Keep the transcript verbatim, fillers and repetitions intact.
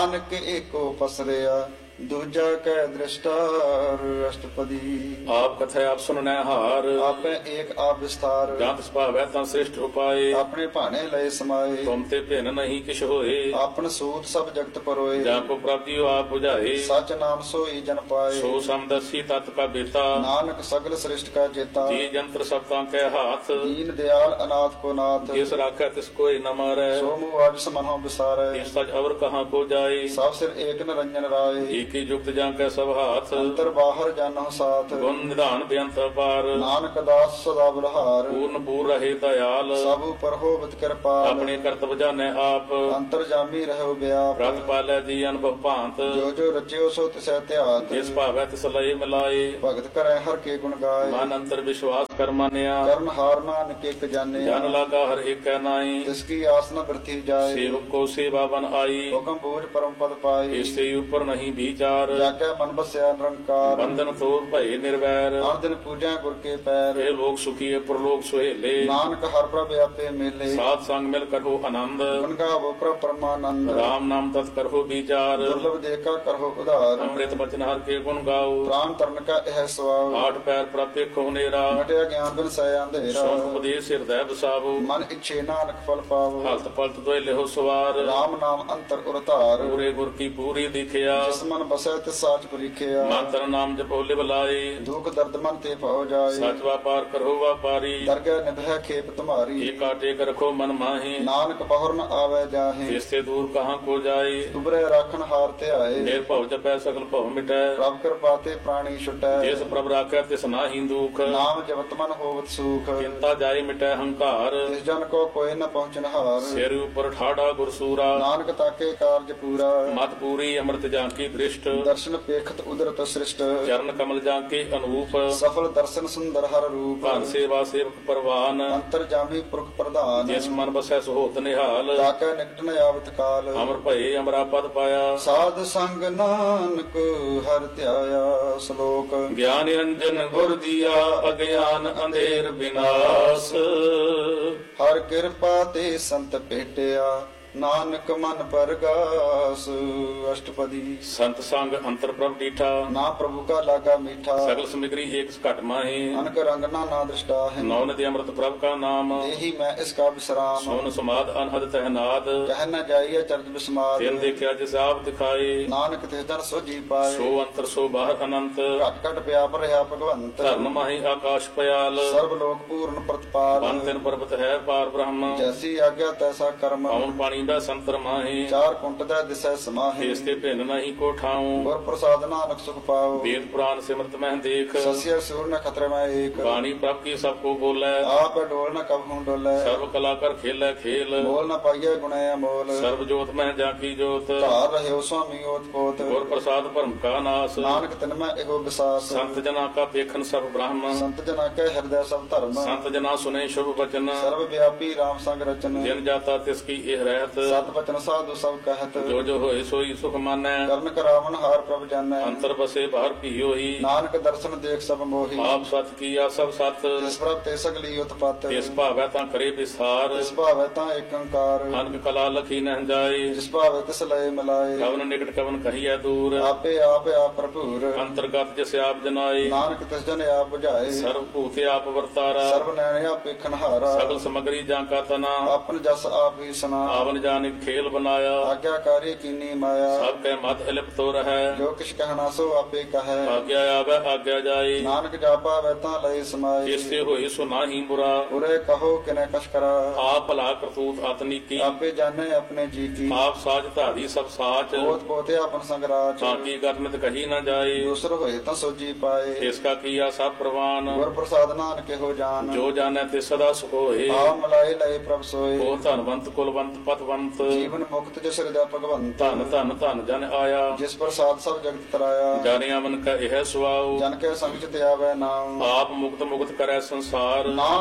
ਨਾਨਕ ਏਕੋ ਪਸਰਿਆ ਦੂਜਾ ਕੈ ਦ੍ਰਿਸ਼ਟਾਰ। ਅਸ਼ਟਪਦੀ। ਆਪ ਕਥੈ ਆਪ ਸੁਨਨੈ ਹਾਰ, ਆਪੇ ਏਕ ਆਪ ਵਿਸਥਾਰ। ਜਾਂ ਤਿਸ ਭਾਵੈ ਤਾਂ ਸ੍ਰਿਸ਼ਟ ਉਪਾਏ, ਆਪਣੇ ਭਾਣੇ ਲਏ ਸਮਾਏ। ਤੁਮ ਤੇ ਭਿੰਨ ਨਹੀਂ ਕਿਛ ਹੋਏ, ਆਪਨ ਸੂਤ ਸਭ ਜਗਤ ਪਰੋਏ। ਜਾਂ ਕੋ ਪ੍ਰਾਪਤਿ ਆਪ 부ਝਾਏ, ਸਚ ਨਾਮ ਸੋਈ ਜਨ ਪਾਏ। ਸੋ ਸਮਦਸੀ ਤਤ ਕਾ ਬੇਤਾ, ਨਾਨਕ ਸਗਲ ਸ੍ਰਿਸ਼ਟ ਕਾ ਜੇਤਾ। ਜੀ ਜੰਤਰ ਸਭ ਤਾਂ ਕੈ ਹਾਥ, ਦੀਨ ਦਿਆਲ ਅਨਾਥ ਕੋ ਨਾਥ। ਜਿਸ ਰਾਖੈ ਤਿਸ ਕੋਇ ਨ ਮਾਰੈ, ਸੋ ਮੁਆਜ ਸਮਨਹੁ ਵਿਸਾਰੈ। ਤਿਸ ਸਚ ਅਵਰ ਕਹਾਂ ਕੋ ਜਾਏ, ਸਭ ਸਿਰ ਏਕ ਨਿਰੰਜਨ ਰਾਏ। ਏਕੀ ਜੁਗਤ ਜਾਂ ਕੈ ਸਭ ਹਾਥ, ਅੰਤਰ ਬਾਹਰ ਜਾਨਹੁ ਸਾਥ। ਗੁਣ ਨਿਧਾਨ ਬੇਅੰਤ ਅਪਾਰ, ਨਾਨਕ ਦਾਸ ਸਦਾ ਬਲਹਾਰ। ਪੂਰਨ ਪੂਰ ਰਹੇ ਦਇਆਲ, ਸਭ ਉਪਰ ਹੋਵਤ ਕਿਰਪਾਲ। ਆਪਣੇ ਕਰਤਵ ਜਾਣੈ ਆਪ, ਅੰਤਰ ਜਾਮੀ ਰਹੋ ਬਿਆਪ। ਰਤ ਪਾਲੈ ਜੀ ਅਨੁਭਵ ਭਾਂਤ, ਜੋ ਜੋ ਰਚਿਓ ਸੋ ਤਿਸੈ ਧਿਆਤ। ਜਿਸ ਭਾਵੈ ਤਿਸ ਲਏ ਮਿਲਾਏ, ਭਗਤ ਕਰੈ ਹਰ ਕੇ ਗੁਣ ਗਾਏ। ਮਨ ਅੰਤਰ ਵਿਸ਼ਵਾਸ ਕਰ ਮਾਨਿਆ, ਕਰਨ ਹਾਰ ਨਾਨਕ ਇਕ ਜਾਣਿਆ। ਜਨ ਲਾਗਾ ਹਰ ਏਕੈ ਨਾਈ, ਤਿਸ ਕੀ ਆਸ ਨ ਬਿਰਥੀ ਜਾਏ। ਸੇਵਕ ਕੋ ਸੇਵਾ ਬਨ ਆਈ, ਹੁਕਮ ਬੂਝ ਪਰਮ ਪਦ ਪਾਏ। ਇਸ ਤੇ ਉਪਰ ਨਹੀਂ ਵਿਚਾਰ, ਜਾਗੈ ਮਨ ਬਸਿਆ ਨਿਰੰਕਾਰ। ਬੰਧਨ ਤੋੜ ਭਏ ਨਿਰਵੈਰ, ਹਰ ਦਿਨ ਪੂਜੈ ਗੁਰ ਕੇ ਪੈਰ। ਇਹ ਲੋਕ ਸੁਖੀਏ ਪ੍ਰਲੋਕ ਸੁਹੇਲੇ, ਨਾਨਕ ਹਰ ਪ੍ਰਭ ਆਪੇ ਮੇਲੇ। ਸਾਧ ਸੰਗ ਮਿਲ ਕਰੋ ਆਨੰਦ, ਗੁਣ ਗਾਵੋ ਪ੍ਰਭ ਪਰਮਾਨੰਦ। ਰਾਮ ਨਾਮ ਤਤ ਕਰੋ ਵਿਚਾਰ, ਦੁਰਲਭ ਦੇਖਾ ਕਰੋ ਉਧਾਰ। ਅੰਮ੍ਰਿਤ ਬਚਨ ਹਰ ਕੇ ਗੁਣ ਗਾਓ, ਪ੍ਰਾਨ ਤਰਨ ਕਾ ਇਹ ਸਵਾਉ। ਆਠ ਪੈਰ ਪ੍ਰਭ ਦੇਖੋ ਨੇਰਾ, ਮਟਿਆ ਗਿਆਨ ਬਿਨ ਸੈ ਅੰਧੇਰਾ। ਸੁਣ ਉਪਦੇਸ਼ ਹਿਰਦੈ ਵਸਾਵੋ, ਮਨ ਇੱਛੇ ਨਾਨਕ ਫਲ ਪਾਵੋ। ਹਲਤ ਪਲਤ ਦੋਇ ਲਿਹੋ ਸਵਾਰ, ਰਾਮ ਨਾਮ ਅੰਤਰ ਉਰਤਾਰ। ਪੂਰੇ ਗੁਰ ਕੀ ਪੂਰੀ ਦਿਖਿਆ, ਜਿਸ ਮਨ ਬਸੈ ਤਿਸ ਸਾਚ ਪਰੀਖਿਆ। ਮੰਤਰ ਨਾਮ ਜਪੋ ਲਿਵ ਲਾਏ, ਦੁਖ ਦਰਦ ਮਨ ਤੇ ਭਉ ਜਾਏ। ਸਚ ਵਾਪਾਰ ਕਰੋ ਵਾਪਾਰੀ, ਦਰਗਹਿ ਨਿਭੈ ਖੇਪ ਤੁਮਾਰੀ। ਏਕਾ ਟੇਕ ਰਖੋ ਮਨ ਮਾਹੀ, ਨਾਨਕ ਬਹੁਰ ਨ ਆਵੈ ਜਾਹੇ। ਜਿਸ ਤੇ ਦੂਰ ਕਹਾਂ ਕੋ ਜਾਏ, ਤੁਬਰੇ ਰਾਖਨ ਹਾਰ ਧਿਆਏ। ਨਿਰਭਉ ਜਪੈ ਸਗਲ ਭਉ ਮਿਟੈ, ਪ੍ਰਭ ਕਿਰਪਾ ਤੇ ਪ੍ਰਾਣੀ ਛੁਟੈ। ਜਿਸ ਪ੍ਰਭ ਰਾਖੈ ਤਿਸ ਨਾਹੀ ਦੁਖ, ਨਾਮ ਜਪਤ ਮਨ ਹੋਵਤ ਸੂਖ। ਚਿੰਤਾ ਜਾਏ ਮਿਟੈ ਹੰਕਾਰ, ਤਿਸ ਜਨ ਕੋ ਕੋਇ ਨ ਪਹੁੰਚਨ ਹਾਰ। ਸਿਰ ਉਪਰ ਠਾੜਾ ਗੁਰਸੂਰਾ, ਨਾਨਕ ਤਾਕੇ ਕਾਰਜ ਪੂਰਾ। ਮਤ ਪੂਰੀ ਅੰਮ੍ਰਿਤ ਜਾਂ ਕੀ ਦ੍ਰਿਸ਼ਟ, ਦਰਸ਼ਨ ਪੇਖਤ ਉਦਰਤ ਸ੍ਰਿਸ਼ਟ। ਚਰਨ ਕਮਲ ਜਾਂ ਕੇ ਅਨੂਪ, ਸਫਲ ਦਰਸ਼ਨ ਸੁੰਦਰ ਹਰ ਰੂਪ। ਧਨ ਸੇਵਾ ਸੇਵਕ ਪਰਵਾਨ, ਅੰਤਰ ਜਾਮੀ ਪੁਰਖ ਪ੍ਰਧਾਨ। ਜਿਸ ਮਨ ਬਸੈ ਸੁਹੋਤ ਨਿਹਾਲ, ਤਾਕੈ ਨਿਕਟ ਨ ਆਵਤ ਕਾਲ। ਅਮਰ ਭਏ ਅਮਰਾ ਪਦ ਪਾਇਆ, ਸਾਧ ਸੰਗ ਨਾਨਕ ਹਰਿ ਧਿਆਇਆ। ਸ਼ਲੋਕ। ਗਿਆਨ ਨਿਰੰਜਨ ਗੁਰ ਦੀਆ, ਅਗਿਆਨ ਅੰਧੇਰ ਵਿਨਾਸ਼। ਹਰ ਕਿਰਪਾ ਤੇ ਸੰਤ ਭੇਟਿਆ, ਨਾਨਕ ਮਨ ਪਰਗਾਸ। ਅਸ਼ਟਪਦੀ। ਸੰਤ ਸੰਗ ਅੰਤਰ ਪ੍ਰਭ ਡੀਠਾ, ਨਾ ਪ੍ਰਭੂ ਕਾ ਲਾਗਾ ਮੀਠਾ। ਸਗਲ ਸਮਿਗਰੀ ਏਕ ਘਟ ਮਾਹੀ, ਅਨਕ ਰੰਗ ਨਾ ਨਾ ਦ੍ਰਿਸ਼ਟਾ ਹੈ। ਨੌ ਨਦੀ ਅੰਮ੍ਰਿਤ ਪ੍ਰਭ ਕਾ ਨਾਮ, ਇਹੀ ਮੈਂ ਇਸ ਕਾ ਵਿਸਰਾਮ। ਸੋਨ ਸਮਾਦ ਅਨਹਦ ਤਹਿਨਾਦ, ਕਹਿ ਨ ਜਾਈਏ ਚਰਜ ਬਿਸਮਾਦ। ਤਿਨ ਦੇਖਿਆ ਜਿਸ ਆਪ ਦਿਖਾਏ, ਨਾਨਕ ਤਿਸ ਜਨ ਸੋਜੀ ਪਾਏ। ਸੋ ਅੰਤਰ ਸੋ ਬਾਹਰ ਅਨੰਤ, ਘਟ ਘਟ ਵਿਆਪ ਰਿਹਾ ਭਗਵੰਤ। ਧਰਮ ਮਾਹੀ ਆਕਾਸ਼ ਪਿਆਲ, ਸਰਬ ਲੋਕ ਪੂਰਨ ਪ੍ਰਤਪਾਲ। ਪੰਨ ਤਿਨ ਪਰਬਤ ਹੈ ਪਾਰ ਬ੍ਰਹਮ, ਜੈਸੀ ਆਗਿਆ ਤੈਸਾ ਕਰਮ। ਪਉਣ ਪਾਣੀ ਦਾ ਸੰਤਰ ਮਾਹੀ, ਚਾਰ ਕੁੰਟ ਦਾ ਦਿਸੈ ਸਮਾਹੀ। ਇਸ ਤੇ ਭਿੰਨ ਨਹੀਂ ਕੋ ਠਾਉ, ਗੁਰ ਪ੍ਰਸਾਦ ਨਾਨਕ ਸੁਖ ਪਾਉ। ਵੇਦ ਪੁਰਾਨ ਸਿਮਰਤ ਮਹਿ ਦੇਖ, ਸਸਿਆ ਸੂਰ ਨ ਖਤਰੇ ਮੈਂ ਏਕ। ਬਾਣੀ ਪ੍ਰਭ ਕੀ ਸਭ ਕੋ ਬੋਲੇ, ਆਪ ਡੋਲ ਨ ਕਬਹੁ ਡੋਲੇ। ਸਰਬ ਕਲਾ ਕਰ ਖੇਲੇ ਖੇਲ, ਬੋਲ ਨ ਪਾਈਏ ਗੁਣੈ ਅਮੋਲ। ਸਰਬ ਜੋਤ ਮਹਿ ਜਾਂ ਕੀ ਜੋਤ, ਧਾਰ ਰਹਿਓ ਸੁਆਮੀ ਓਤ ਪੋਤ। ਗੁਰ ਪ੍ਰਸਾਦ ਭਰਮ ਕਾ ਨਾਸ, ਨਾਨਕ ਤਿਨ ਮੈਂ ਇਹੋ ਵਿਸਾਸ। ਸੰਤ ਜਨਾ ਕਾ ਦੇਖਨ ਸਭ ਬ੍ਰਹਮ, ਸੰਤ ਜਨਾ ਕੈ ਹਿਰਦੈ ਸਭ ਧਰਮ। ਸੰਤ ਜਨਾ ਸੁਨੇ ਸ਼ੁਭ ਬਚਨ, ਸਰਬ ਵਿਆਪੀ ਰਾਮ ਸੰਗ ਰਚਨ। ਜਿਨ ਜਾਤਾ ਤਿਸ ਕੀ ਇਹ ਰਹਿਤ, ਸਤ ਬਚਨ ਸਾਧੂ ਸਭ ਕਹਿਤ। ਜੋ ਜੋ ਹੋਏ ਸੋਈ ਸੁਖ ਮਾਨੈ, ਕਰਨ ਕਰਾਵਨ ਹਾਰ ਪ੍ਰਭ ਜਾਣੈ। ਅੰਤਰ ਬਸੇ ਬਾਹਰ ਭੀ ਹੋਈ, ਨਾਨਕ ਦਰਸ਼ਨ ਦੇਖ ਸਭ ਮੋਹੀ। ਆਪ ਸਤ ਕੀਆ ਸਭ ਸਤ, ਜਿਸ ਪ੍ਰਭ ਤੇ ਸਗਲੀ ਉਤਪਤ। ਇਸ ਭਾਵੈ ਤਾਂ ਕਰੇ ਵਿਸਾਰ, ਜਿਸ ਭਾਵੈ ਤਾਂ ਏਕ ਓੰਕਾਰ। ਅਨਕ ਕਲਾ ਲਖੀ ਨਹਿ ਜਾਏ, ਜਿਸ ਭਾਵੈ ਤਿਸ ਲਏ ਮਿਲਾਏ। ਕਵਨ ਨਿਕਟ ਕਵਨ ਕਹੀਐ ਦੂਰ, ਆਪੇ ਆਪ ਆਪ ਭਰਪੂਰ। ਅੰਤਰਗਤ ਜਿਸ ਆਪ ਜਨਾਏ, ਨਾਨਕ ਤਿਸ ਜਨ ਆਪ ਬੁਝਾਏ। ਸਰਬ ਭੂਤੇ ਆਪ ਵਰਤਾਰਾ, ਸਰਬ ਨੈਣ ਆਪ ਵੇਖਣ ਹਾਰਾ। ਸਗਲ ਸਮਗਰੀ ਜਾਂ ਕਾ ਤਨਾ, ਆਪਨ ਜਸ ਆਪ ਹੀ ਸੁਨਾ। ਆਵਨ ਜਾਨਿਕ ਖੇਲ ਬਨਾਇਆ, ਆਗਿਆਕਾਰੀ ਕੀਨੀ ਮਾਇਆ। ਸਭ ਕੈ ਮਤ ਇਲਿਪਤੋ ਰਹੈ, ਜੋ ਕਿਛ ਕਹਿਣਾ ਸੋ ਆਪੇ ਕਹੈ। ਆਗਿਆ ਆਵੈ ਆਗਿਆ ਜਾਏ, ਨਾਨਕ ਜਾਪਾ ਵੈ ਤਾਂ ਲਈ ਸਮਾਈ। ਜਿਸ ਤੇ ਹੋਏ ਸੋ ਨਾਹੀ ਬੁਰਾ, ਉਰੇ ਕਹੋ ਕਿਨੈ ਕਛ ਕਰਾ। ਆਪ ਭਲਾ ਕਰਤੂਤ ਅਤਨੀਕੀ, ਆਪੇ ਜਾਣੈ ਆਪਣੇ ਜੀ ਕੀ। ਆਪ ਸਾਜ ਧਾਰੀ ਸਭ ਸਾਚ, ਪੋਤ ਪੋਤੇ ਆਪਨ ਸੰਗਰਾਚ। ਤਾਂ ਕੀ ਗਰਨਿਤ ਕਹੀ ਨਾ ਜਾਏ, ਦੂਸਰ ਹੋਏ ਤਾਂ ਸੋਜੀ ਪਾਏ। ਇਸ ਕਾ ਕੀਆ ਸਭ ਪ੍ਰਵਾਨ, ਗੁਰ ਪ੍ਰਸਾਦ ਨਾਨਕ ਇਹੋ ਜਾਨ। ਜੋ ਜਾਣੈ ਤੇ ਸਦਾ ਸੁਖ ਹੋਏ, ਆ ਮਲਾਏ ਲਏ ਪ੍ਰਭ ਸੋਏ। ਉਹ ਧਨਵੰਤ ਕੁਲਵੰਤ ਪਤਵੰਤ, ਜੀਵਨ ਮੁਕਤ ਜਿਸ ਹਿਰਦੈ ਭਗਵੰਤ। ਧਨ ਧਨ ਧਨ ਜਨ ਆਇਆ, ਜਿਸ ਪ੍ਰਸਾਦ ਸਭ ਜਗਤ ਤਰਾਇਆ। ਜਾਣਿਆ ਮਨ ਕਾ ਇਹ ਸੁਆਉ, ਜਨ ਕੇ ਸੰਗ ਚ ਤੇ ਆਵੈ ਨਾਮ। ਆਪ ਮੁਕਤ ਮੁਕਤ ਕਰੈ ਸੰਸਾਰ। ਨਾਮ